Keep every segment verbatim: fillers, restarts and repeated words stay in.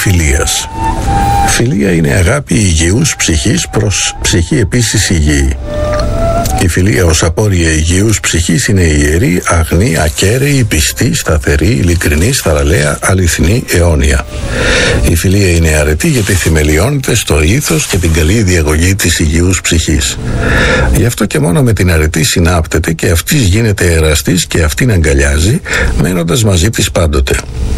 φιλίας. Φιλία είναι αγάπη υγιούς ψυχής προς ψυχή επίσης υγιή. Η φιλία ως απόρρια υγιούς ψυχής είναι ιερή, αγνή, ακέραιη, πιστή, σταθερή, ειλικρινή, θαραλέα, αληθινή, αιώνια. Η φιλία είναι αρετή γιατί θεμελιώνεται στο ήθος και την καλή διαγωγή της υγιούς ψυχής. Γι' αυτό και μόνο με την αρετή συνάπτεται και αυτής γίνεται εραστής και αυτήν αγκαλιάζει, μένοντας μαζί της πάντοτε.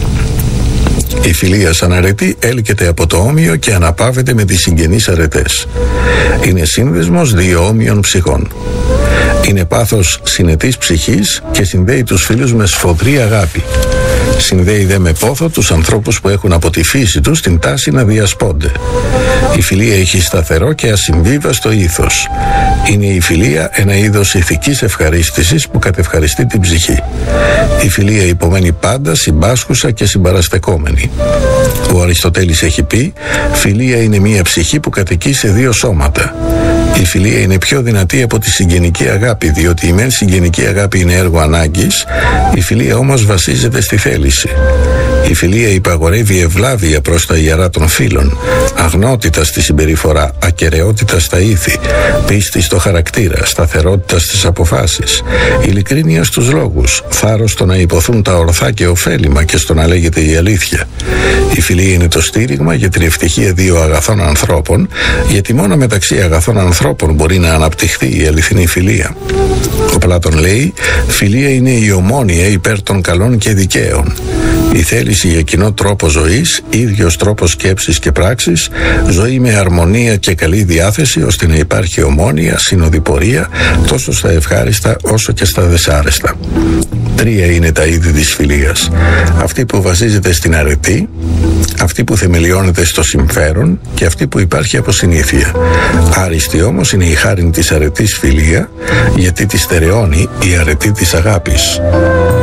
Η φιλία σαν αρετή έλκεται από το όμοιο και αναπαύεται με τις συγγενείς αρετές. Είναι σύνδεσμος δύο όμοιων ψυχών. Είναι πάθος συνετής ψυχής και συνδέει τους φίλους με σφοδρή αγάπη. Συνδέει δε με πόθο τους ανθρώπους που έχουν από τη φύση τους την τάση να διασπώνται. Η φιλία έχει σταθερό και ασυμβίβαστο ήθος. Είναι η φιλία ένα είδος ηθικής ευχαρίστησης που κατευχαριστεί την ψυχή. Η φιλία υπομένει πάντα συμπάσχουσα και συμπαραστεκόμενη. Ο Αριστοτέλης έχει πει: φιλία είναι μία ψυχή που κατοικεί σε δύο σώματα. Η φιλία είναι πιο δυνατή από τη συγγενική αγάπη, διότι η μεν συγγενική αγάπη είναι έργο ανάγκης, η φιλία όμως βασίζεται στη θέληση. Η φιλία υπαγορεύει ευλάβεια προς τα ιερά των φίλων, αγνότητα στη συμπεριφορά, ακεραιότητα στα ήθη, πίστη στο χαρακτήρα, σταθερότητα στις αποφάσεις, ειλικρίνεια στους λόγους, θάρρος στο να υποθούν τα ορθά και ωφέλιμα και στο να λέγεται η αλήθεια. Η φιλία είναι το στήριγμα για την ευτυχία δύο αγαθών ανθρώπων, γιατί μόνο μεταξύ αγαθών ανθρώπων μπορεί να αναπτυχθεί η αληθινή φιλία. Ο Πλάτων λέει: φιλία είναι η ομόνοια υπέρ των καλών και δικαίων. Η θέληση για κοινό τρόπο ζωής, ίδιος τρόπος σκέψης και πράξης, ζωή με αρμονία και καλή διάθεση, ώστε να υπάρχει ομόνοια, συνοδοιπορία, τόσο στα ευχάριστα όσο και στα δυσάρεστα. Τρία είναι τα είδη της φιλίας. Αυτή που βασίζεται στην αρετή, αυτή που θεμελιώνεται στο συμφέρον και αυτή που υπάρχει από συνήθεια. Άριστη όμως είναι η χάριν της αρετής φιλία, γιατί τη στερεώνει η αρετή της αγάπης.